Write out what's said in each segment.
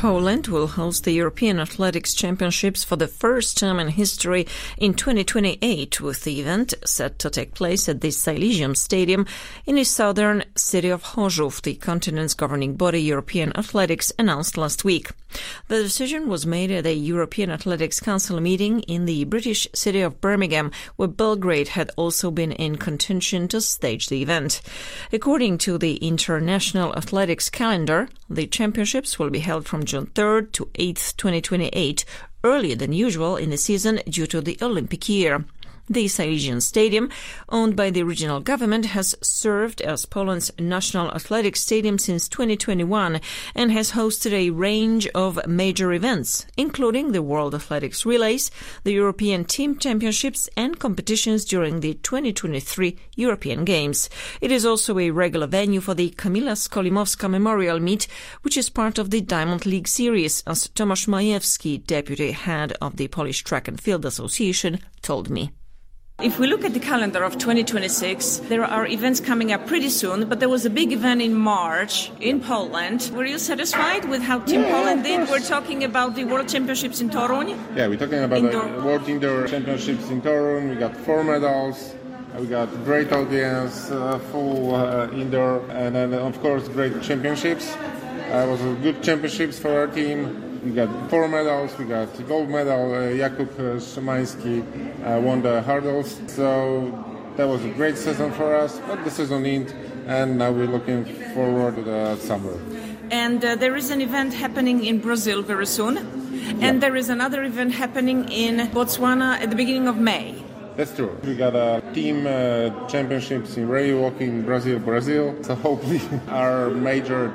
Poland will host the European Athletics Championships for the first time in history in 2028, with the event set to take place at the Silesium Stadium in the southern city of Chorzów, the continent's governing body. European Athletics announced last week. The decision was made at a European Athletics Council meeting in the British city of Birmingham, where Belgrade had also been in contention to stage the event. According to the International Athletics calendar, the championships will be held from June 3rd to 8th, 2028, earlier than usual in the season due to the Olympic year. The Silesian Stadium, owned by the regional government, has served as Poland's national athletics stadium since 2021 and has hosted a range of major events, including the World Athletics Relays, the European Team Championships, and competitions during the 2023 European Games. It is also a regular venue for the Kamila Skolimowska Memorial Meet, which is part of the Diamond League series, as Tomasz Majewski, deputy head of the Polish Track and Field Association, told me. If we look at the calendar of 2026, there are events coming up pretty soon, but there was a big event in March in Poland. Were you satisfied with how Team Poland did? We're talking about the World Championships in Toruń. Yeah, we're talking about the World Indoor Championships in Toruń. We got 4 medals. We got great audience, full indoor, and then, of course, great championships. It was a good championships for our team. We got 4 medals. We got gold medal. Jakub Szymański won the hurdles. So that was a great season for us. But the season ended, and now we're looking forward to the summer. And there is an event happening in Brazil very soon. And there is another event happening in Botswana at the beginning of May. That's true. We got a team championships in rail walking Brazil. So hopefully our major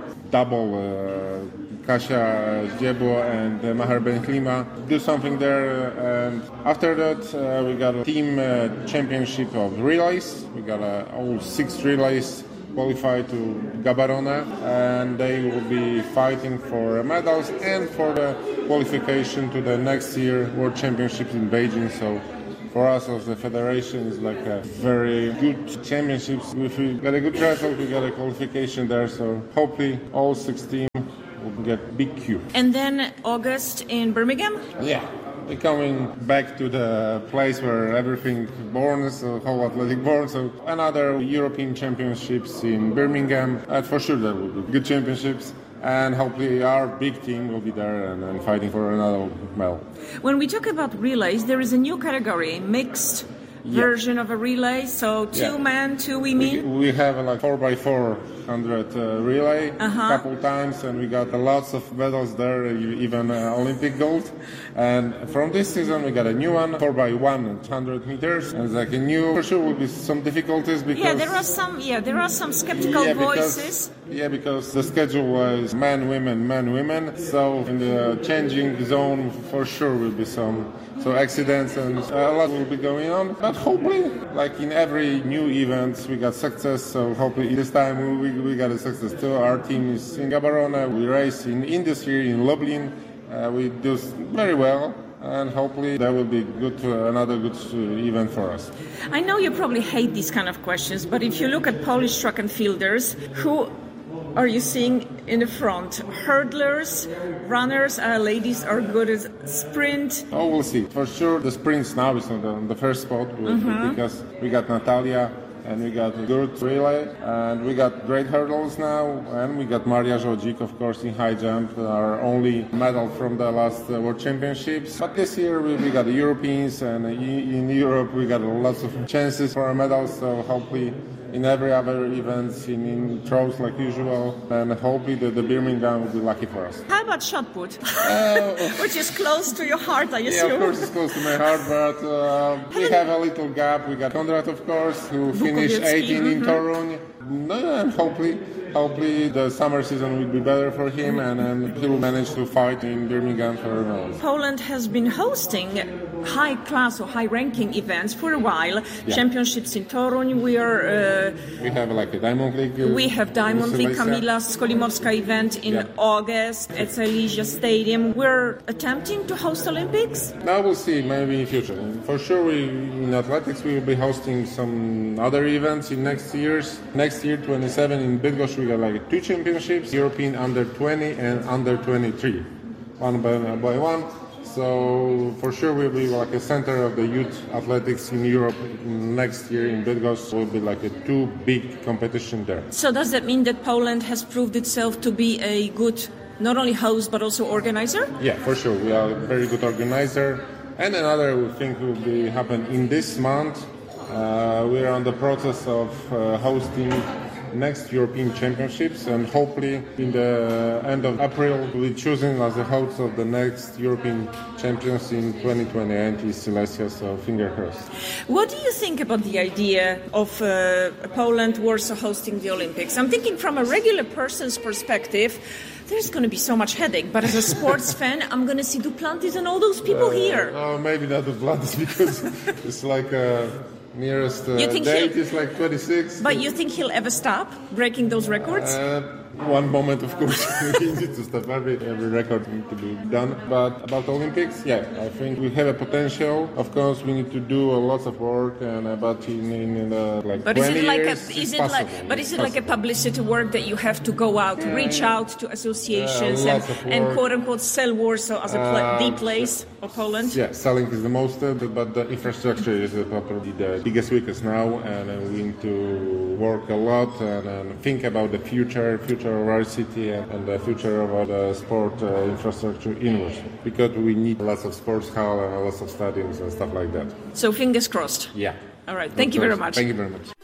double Kasia Diebło and Maher Ben-Klima do something there. And after that, we got a team championship of relays. We got all 6 relays qualified to Gaborone, and they will be fighting for medals and for the qualification to the next year World Championships in Beijing. So for us as the federation, it's like a very good championships. If we got a good result, we got a qualification there. So hopefully all 6 teams will get big Q. And then August in Birmingham? Yeah. We're coming back to the place where everything born, so whole athletic born. So another European Championships in Birmingham. For sure there will be good championships. And hopefully our big team will be there and fighting for another medal. When we talk about relays, there is a new category, mixed version of a relay. So 2 men, 2 women. We have like 4x400 relay a couple times, and we got lots of medals there, even Olympic gold. And from this season, we got a new one, 4x100 meters. And it's like a new. For sure, will be some difficulties because there are some skeptical voices. Because the schedule was men, women. So in the changing zone, for sure, will be some accidents and a lot will be going on. But hopefully, like in every new event, we got success. So hopefully this time we got a success too. Our team is in Gaborone. We race in industry in Lublin. We do very well. And hopefully that will be another good event for us. I know you probably hate these kind of questions, but if you look at Polish track and fielders, who are you seeing in the front? Hurdlers, runners, ladies are good at sprint? Oh, we'll see. For sure, the sprints now is on the first spot because we got Natalia and we got good relay and we got great hurdles now and we got Maria Żodzik, of course, in high jump, our only medal from the last World Championships. But this year we got the Europeans and in Europe we got lots of chances for our medals, so hopefully in every other events, in throws like usual, and hopefully the Birmingham will be lucky for us. How about shot put? Which is close to your heart, I assume. Yeah, of course it's close to my heart, but we have a little gap. We got Konrad, of course, who finished 18 in Toruń. And hopefully the summer season will be better for him and he will manage to fight in Birmingham for medals. Poland has been hosting high-class or high-ranking events for a while. Yeah. Championships in Toruń. We have like a Diamond League. We have Diamond League, Kamila Skolimowska event in August at Silesia Stadium. We're attempting to host Olympics? Now we'll see, maybe in future. For sure, in athletics we will be hosting some other events in next years. Next year, 27 in Bydgoszcz, we got like 2 championships, European under 20 and under 23. one by one. So for sure we'll be like a center of the youth athletics in Europe next year in Bydgoszcz. Will be like a two big competition there. So does that mean that Poland has proved itself to be a good, not only host but also organizer? Yeah, for sure. We are a very good organizer. And another we think will be happen in this month. We are on the process of hosting next European Championships, and hopefully in the end of April we'll be chosen as the host of the next European Champions in 2028 in Silesia, so finger crossed. What do you think about the idea of Poland, Warsaw hosting the Olympics? I'm thinking from a regular person's perspective, there's going to be so much headache, but as a sports fan, I'm going to see Duplantis and all those people here. Oh, maybe not Duplantis because it's like nearest date is like 26. But you think he'll ever stop breaking those records? One moment, of course, he needs to stop. Every record needs to be done. But about Olympics, yeah, I think we have a potential. Of course, we need to do a lot of work, and but in like but 20 is it like years, is it like? But is it like a publicity work that you have to go out, reach out to associations, and quote unquote sell Warsaw as the place of Poland? Yeah, selling is the most, but the infrastructure is probably the biggest weakness now, and we need to work a lot and think about the future of our city and the future of the sport infrastructure in Warsaw, because we need lots of sports hall and lots of stadiums and stuff like that. So fingers crossed. Yeah. All right. Thank you very much. Thank you very much.